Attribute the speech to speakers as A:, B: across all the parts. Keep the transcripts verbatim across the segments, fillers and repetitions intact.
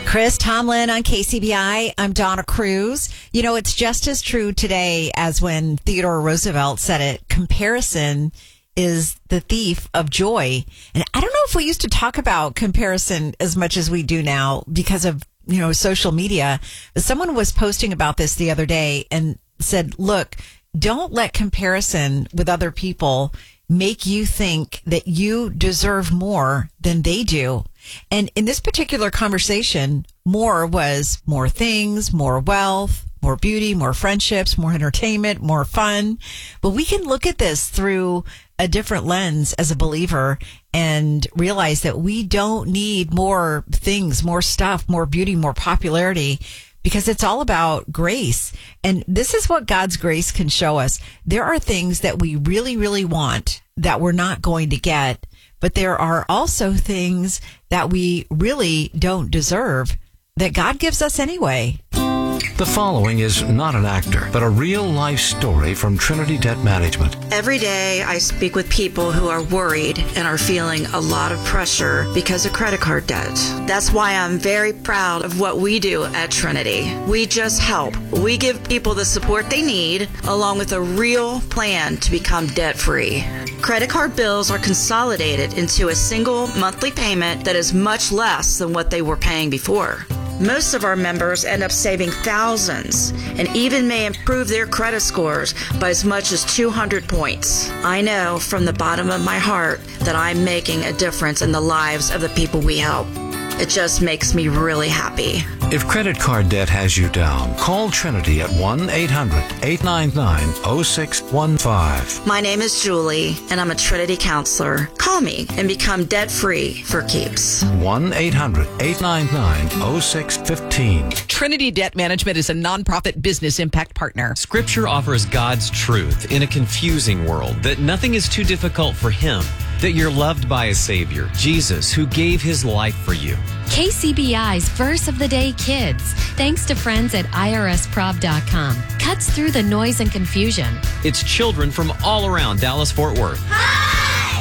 A: Chris Tomlin on K C B I. I'm Donna Cruz. You know, it's just as true today as when Theodore Roosevelt said it. Comparison is the thief of joy. And I don't know if we used to talk about comparison as much as we do now because of, you know, social media. Someone was posting about this the other day and said, look, don't let comparison with other people make you think that you deserve more than they do. And in this particular conversation, more was more things, more wealth, more beauty, more friendships, more entertainment, more fun. But we can look at this through a different lens as a believer and realize that we don't need more things, more stuff, more beauty, more popularity, because it's all about grace. And this is what God's grace can show us. There are things that we really, really want that we're not going to get, but there are also things that we really don't deserve that God gives us anyway.
B: The following is not an actor, but a real-life story from Trinity Debt Management.
C: Every day I speak with people who are worried and are feeling a lot of pressure because of credit card debt. That's why I'm very proud of what we do at Trinity. We just help. We give people the support they need, along with a real plan to become debt-free. Credit card bills are consolidated into a single monthly payment that is much less than what they were paying before. Most of our members end up saving thousands and even may improve their credit scores by as much as two hundred points. I know from the bottom of my heart that I'm making a difference in the lives of the people we help. It just makes me really happy.
B: If credit card debt has you down, call Trinity at one eight hundred eight nine nine oh six one five.
C: My name is Julie, and I'm a Trinity counselor. Call me and become debt-free for keeps.
B: one eight hundred eight nine nine oh six one five.
D: Trinity Debt Management is a nonprofit business impact partner.
E: Scripture offers God's truth in a confusing world, that nothing is too difficult for Him, that you're loved by a Savior, Jesus, who gave His life for you.
F: K C B I's Verse of the Day Kids, thanks to friends at I R S prob dot com, cuts through the noise and confusion.
E: It's children from all around Dallas-Fort Worth.
G: Hi!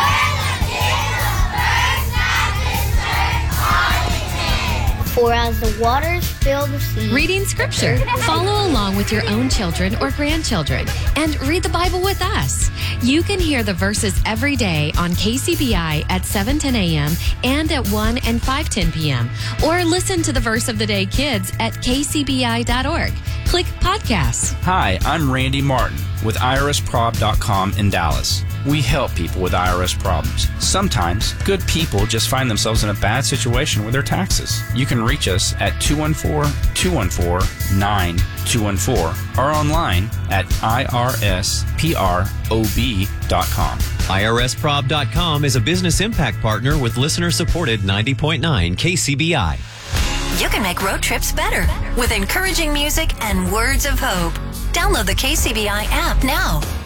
G: We're the For as the waters fill the sea.
F: Reading Scripture. Follow along with your own children or grandchildren and read the Bible with us. You can hear the verses every day on K C B I at seven ten a.m. and at one and five ten p.m. Or listen to the Verse of the Day Kids at k c b i dot org. Click Podcasts.
H: Hi, I'm Randy Martin with I R S prob dot com in Dallas. We help people with I R S problems. Sometimes, good people just find themselves in a bad situation with their taxes. You can reach us at two one four, two one four, nine two one four or online at I R S prob dot com.
E: I R S prob dot com is a business impact partner with listener-supported ninety point nine K C B I.
I: You can make road trips better with encouraging music and words of hope. Download the K C B I app now.